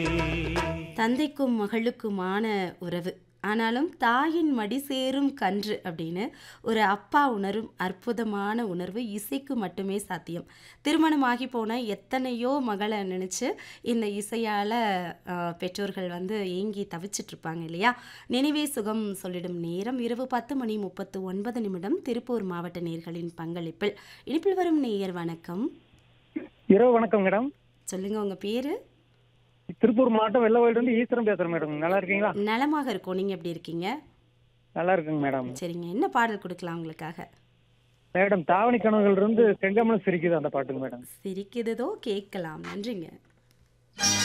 தந்தைக்கும் மகளுக்குமான உறவு. ஆனாலும் தாயின் மடி சேரும் கன்று அப்படின்னு ஒரு அப்பா உணரும் அற்புதமான உணர்வு இசைக்கு மட்டுமே சாத்தியம். திருமணமாகி போன எத்தனையோ மகள நினைச்சு இந்த இசையால பெற்றோர்கள் வந்து ஏங்கி தவிச்சிட்டு இருப்பாங்க இல்லையா? நினைவே சுகம் சொல்லிடும் நேரம் இரவு 10:39 திருப்பூர் மாவட்ட நேயர்களின் பங்களிப்பில். இனிப்பில் வரும் நேயர் வணக்கம். இரவு வணக்கம் மேடம். சொல்லுங்க உங்க பேரு? திருப்பூர் மாவட்டம் வெள்ளவயலிருந்து ஈஸ்வரன் பேசுறேன் மேடம். நல்லா இருக்கீங்களா? நலமாக இருக்கோம். நீங்க எப்படி இருக்கீங்க? நல்லா இருக்குங்க மேடம். சரிங்க. என்ன பாடல் கொடுக்கலாம் உங்களுக்காக? மேடம் தாவணி கனவுகள் இருந்து செங்கமலம் சிரிக்குது அந்த பாட்டுங்க மேடம். சிரிக்குதோ கேட்கலாம். நன்றிங்க.